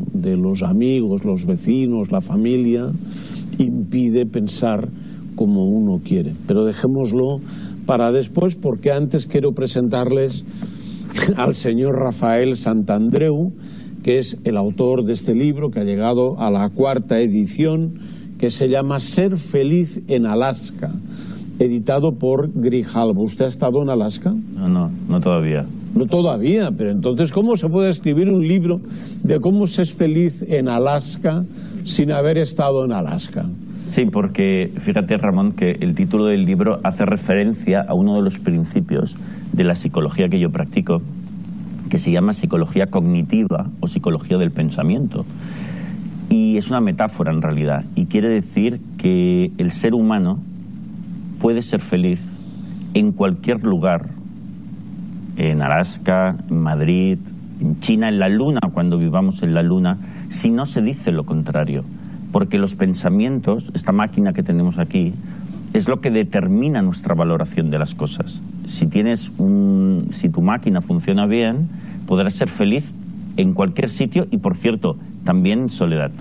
de los amigos, los vecinos, la familia, impide pensar como uno quiere. Pero dejémoslo para después, porque antes quiero presentarles al señor Rafael Santandreu, que es el autor de este libro, que ha llegado a la 4ª edición, que se llama Ser feliz en Alaska, editado por Grijalbo. ¿Usted ha estado en Alaska? No todavía. No todavía, pero entonces, ¿cómo se puede escribir un libro de cómo se es feliz en Alaska sin haber estado en Alaska? Sí, porque fíjate, Ramón, que el título del libro hace referencia a uno de los principios de la psicología que yo practico, que se llama psicología cognitiva o psicología del pensamiento. Y es una metáfora en realidad, y quiere decir que el ser humano puede ser feliz en cualquier lugar, en Alaska, en Madrid, en China, en la Luna, cuando vivamos en la Luna, si no se dice lo contrario. Porque los pensamientos, esta máquina que tenemos aquí, es lo que determina nuestra valoración de las cosas. Si tu máquina funciona bien, podrás ser feliz en cualquier sitio y, por cierto, también en soledad.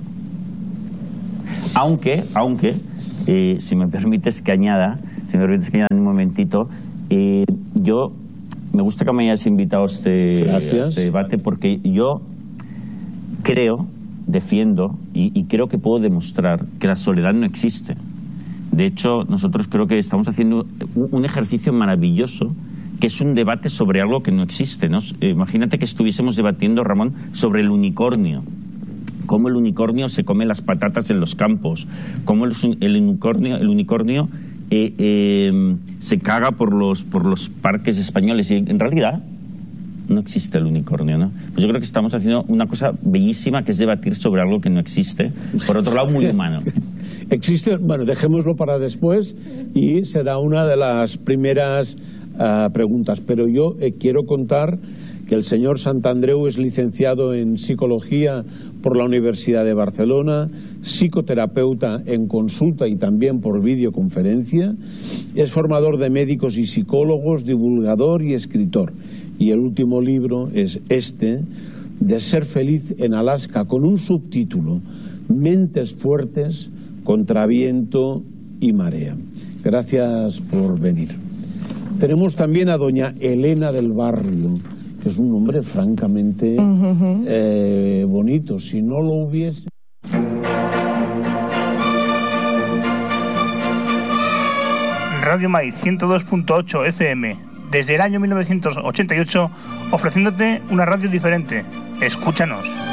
Aunque si me permites que añada un momentito, yo me gusta que me hayas invitado a este debate, porque yo creo, defiendo y creo que puedo demostrar que la soledad no existe. De hecho, nosotros creo que estamos haciendo un ejercicio maravilloso, que es un debate sobre algo que no existe, ¿no? Imagínate que estuviésemos debatiendo, Ramón, sobre el unicornio. Cómo el unicornio se come las patatas en los campos, cómo el unicornio se caga por los parques españoles. Y en realidad no existe el unicornio, ¿no? Pues yo creo que estamos haciendo una cosa bellísima, que es debatir sobre algo que no existe. Por otro lado, muy humano. Existe, bueno, dejémoslo para después y será una de las primeras preguntas. Pero yo quiero contar que el señor Santandreu es licenciado en Psicología por la Universidad de Barcelona, psicoterapeuta en consulta y también por videoconferencia, es formador de médicos y psicólogos, divulgador y escritor. Y el último libro es este, de Ser feliz en Alaska, con un subtítulo, Mentes fuertes contra viento y marea. Gracias por venir. Tenemos también a doña Elena del Barrio, que es un nombre francamente bonito. Si no lo hubiese... Radio Maíz 102.8 FM, desde el año 1988, ofreciéndote una radio diferente. Escúchanos.